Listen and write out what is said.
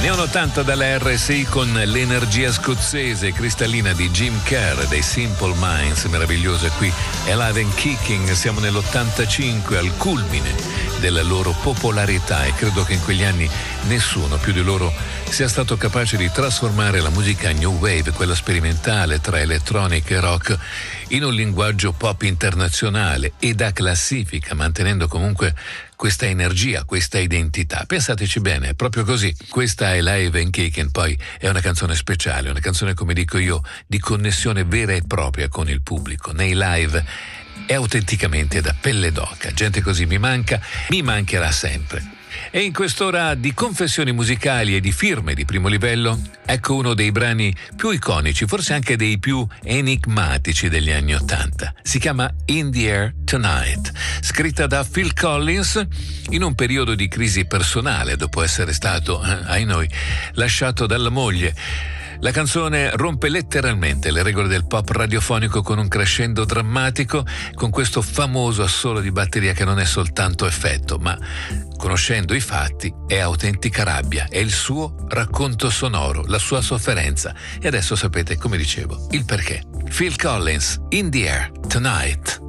Anni 80 dalla RSI con l'energia scozzese cristallina di Jim Kerr dei Simple Minds, meravigliosa qui, Alive and Kicking. Siamo nell'85 al culmine della loro popolarità e credo che in quegli anni nessuno più di loro sia stato capace di trasformare la musica new wave, quella sperimentale tra elettronica e rock, in un linguaggio pop internazionale e da classifica, mantenendo comunque questa energia, questa identità. Pensateci bene, è proprio così. Questa è Live and Kicking, poi è una canzone speciale, una canzone, come dico io, di connessione vera e propria con il pubblico. Nei live è autenticamente da pelle d'oca. Gente così mi manca, mi mancherà sempre. E in quest'ora di confessioni musicali e di firme di primo livello, ecco uno dei brani più iconici, forse anche dei più enigmatici degli anni '80. Si chiama In the Air Tonight, scritta da Phil Collins in un periodo di crisi personale dopo essere stato, ai noi, lasciato dalla moglie. La canzone rompe letteralmente le regole del pop radiofonico con un crescendo drammatico, con questo famoso assolo di batteria che non è soltanto effetto, ma, conoscendo i fatti, è autentica rabbia, è il suo racconto sonoro, la sua sofferenza. E adesso sapete, come dicevo, il perché. Phil Collins, In the Air Tonight.